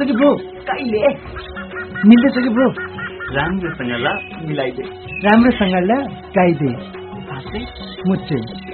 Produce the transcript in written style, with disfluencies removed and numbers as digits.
कि ब्रो? कहिले मिल्दैछ कि ब्रो? राम्रोसँग ल मिलाइदे, राम्रोसँग ल गाइदे साँच्चै मुच्चे